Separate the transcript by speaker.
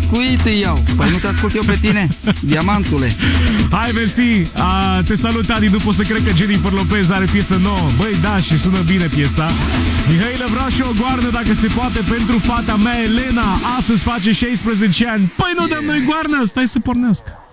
Speaker 1: Cui te iau? Păi nu te ascult eu pe tine, diamantule.
Speaker 2: Hai, mersi. Te salut, Adi. Nu pot să cred că Jennifer Lopez are piesă nouă. Băi, da, și sună bine piesa. Mihaela, vreau și o goarnă, dacă se poate, pentru fata mea, Elena. Astăzi face 16 ani. Păi nu dăm noi goarnă, stai să pornească.